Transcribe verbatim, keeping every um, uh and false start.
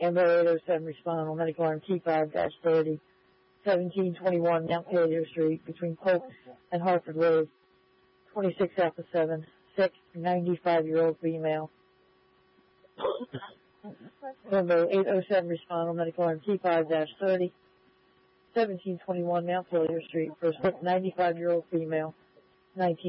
Amber eight oh seven respond on medical arm T five thirty, seventeen twenty-one Mount Palio Street between Polk and Hartford Road, twenty-six Alpha seven, sick, ninety-five-year-old female. Amber eight oh seven respond on medical arm T five thirty, seventeen twenty-one Mount Palio Street for a sick, ninety-five-year-old female, nineteen